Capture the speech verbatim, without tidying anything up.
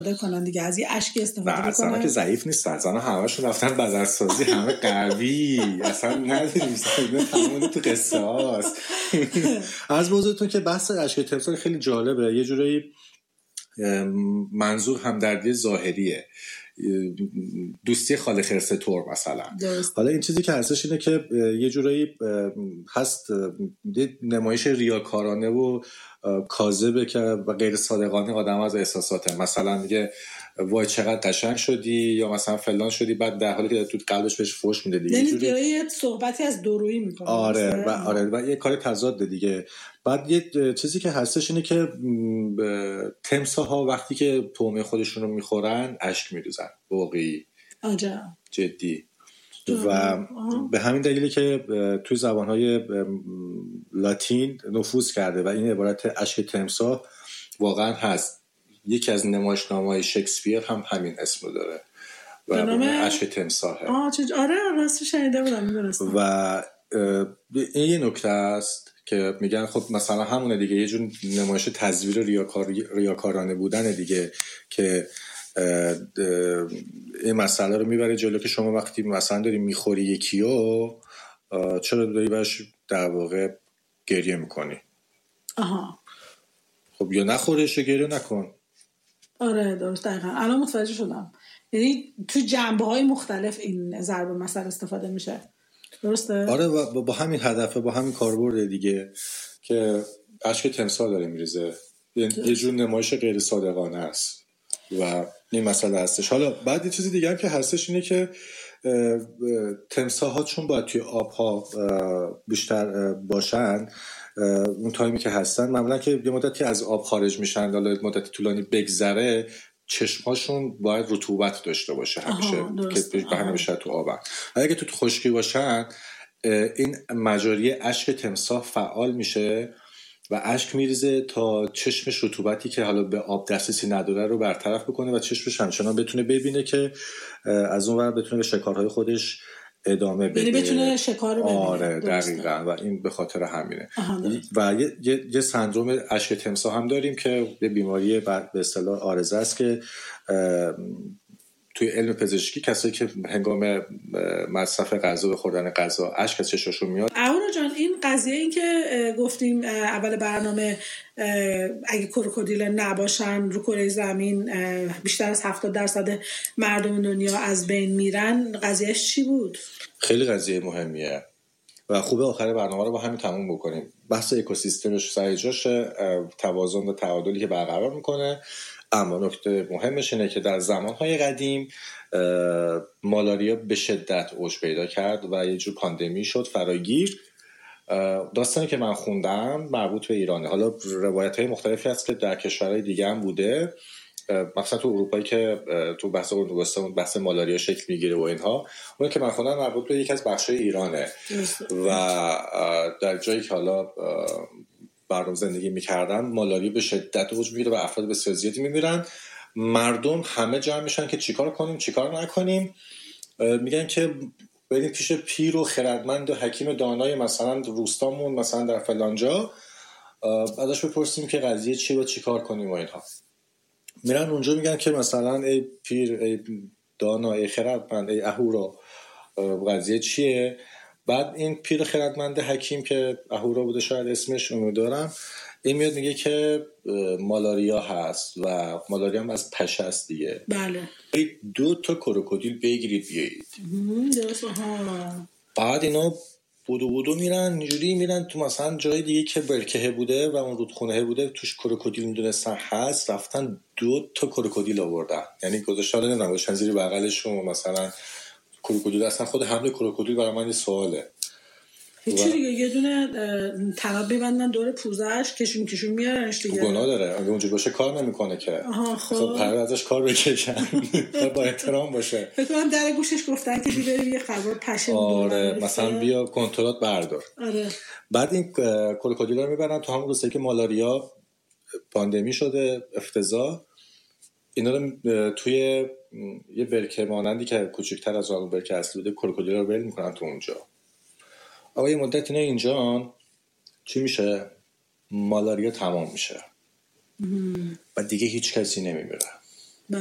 کنن دیگه، از یه اشکی استفاده کنن. زنها که ضعیف نیستن، زنها همشون رفتن بازارسازی، همه قوی، اصلا نداریم سایده تمام تو قصه هاست. از بازارتون که بحث اشک تمثال خیلی جالبه، یه جورایی منظور همدردی ظاهریه، دوستی خاله خرسه طور مثلا. درست. حالا این چیزی که هستش اینه که یه جورایی هست نمایش ریاکارانه و کاذبه که و غیر صادقانه آدم از احساساته. مثلا میگه وای چقدر قشنگ شدی یا مثلا فلان شدی، بعد در حالی که تو قلبش بهش فحش میده دیگه. یعنی جوری صحبتی از دورویی میکنه. آره و آره و یه کار تضاد دیگه. بعد یه چیزی که هستش اینه که تمساح‌ها وقتی که طعمه خودشون رو میخورن اشک میریزن، واقعی عجب جدی. و به همین دلیلی که توی زبانهای لاتین نفوذ کرده و این عبارت اشک تمساح واقعا هست. یکی از نمایشنامه‌های شکسپیر هم همین اسم رو داره و به اشک تمساحه. آه چه آره راستش شنیده بودم میدونستم. و این یه نکته است که میگن خب مثلا همونه دیگه، یه جور نمایش تزویر ریاکار ریاکارانه بودن دیگه که این مسئله رو میبره جلو که شما وقتی مثلا داری میخوری یکیو چرا داری باش در واقع گریه میکنی؟ آها خب یا نخورش یا گریه نکن. آره درست، دقیقا الان متوجه شدم. یعنی تو جنبه های مختلف این ضرب مثل استفاده میشه. درسته؟ آره و با همین هدفه، با همین کاربرد دیگه که اشک تمثال داره میریزه. یه جور نمایش غیر صادقانه است و این مسئله هستش. حالا بعد یه چیز دیگه هم که هستش اینه که تمساح‌ها چون باید توی آب‌ها بیشتر باشن، اون تایمی که هستن معمولا که یه مدتی از آب خارج میشن، حالا مدتی طولانی بگذره، چشماشون باید رطوبت داشته باشه همیشه که بهانه بشه تو آبن. اگه تو خشکی باشن این مجاری اشک تمساح فعال میشه و اشک میریزه تا چشمش رطوبتی که حالا به آب دسترسی نداره رو برطرف بکنه و چشمش همچنان بتونه ببینه که از اون ور بتونه به شکارهای خودش ادامه بده، یعنی بتونه شکار رو ببینه. آره دقیقاً. و این به خاطر همینه. و یه, یه،, یه سندروم اشک تمساح هم داریم که یه بیماری به اصطلاح عارضه است که توی علم پزشکی کسایی که هنگام مصرف غذا به خوردن غذا اشک از چشمشون میاد. اهورا جان این قضیه این که گفتیم اول برنامه اگه کروکودیل نباشن رو کره زمین بیشتر از هفتاد درصد مردم دنیا از بین میرن، قضیهش چی بود؟ خیلی قضیه مهمیه و خوبه آخر برنامه رو با همین تموم بکنیم. بحث اکوسیستمش سر جاش، توازن و تعادلی که برقرار میکنه. اما نکته مهمش اینه که در زمانهای قدیم مالاریا به شدت اوج پیدا کرد و یه جور پاندمی شد فراگیر. داستانی که من خوندم مربوط به ایرانه. حالا روایت‌های مختلفی هست که در کشورهای دیگه هم بوده، مثلا تو اروپایی که تو بحث اردوگستان بحث مالاریا شکل میگیره و اینها. اون که من خوندم مربوط به یکی از بخش‌های ایرانه و در جایی که حالا مردم زندگی میکردن مالاریا به شدت اوج میگیره و افراد بسیار زیادی میمیرن. مردم همه جمع میشن که چیکار کنیم چیکار نکنیم. میگن که بریم پیش پیر و خردمند و حکیم دانای مثلا روستامون مثلا در فلانجا، ازش بپرسیم که قضیه چیه و چیکار کنیم و اینها. میرن اونجا میگن که مثلا ای پیر، ای دانا، ای خردمند، ای اهورا، قضیه چیه؟ بعد این پیر خردمند حکیم که اهورا بوده شاید اسمش، امیدوارم، این میاد میگه که مالاریا هست و مالاریا هم از پشه است دیگه. بله. دو تا کروکودیل بگیرید بیایید. درست. بعد اینا بودو بودو میرن اینجوری میرن تو مثلا جای دیگه که برکه بوده و اون رودخونه بوده توش کروکودیل میدونستن هست، رفتن دو تا کروکودیل آوردن. یعنی گذاشتن نمیدونم گذاشتن زیر بغلشون مثلا کروکودیل. اصلا خود حمل کروکودیل برای من یه سواله. هیچی دیگه، یه دونه تناب ببندن دور پوزش کشون کشون میارنش دیگه. گناه داره اگه اونجوری باشه کار نمیکنه که. آها خب خب هر ازش کار بکشن با احترام باشه. فکر کنم در گوشش گفتن که دیگه یه خبر پشه. آره مثلا بیا کنترات بردار. آره. بعد این کروکودیلا رو میبرن تو همون روزی که مالاریا پاندمی شده افتضاح، اینا رو توی یه برکه مانندی که کوچکتر از اون برکه اصلی بوده کروکودیلا رو ول میکنن تو اونجا. اما یه مدت اینا اینجا چی میشه؟ مالاریا تمام میشه و دیگه هیچ کسی نمیمیره.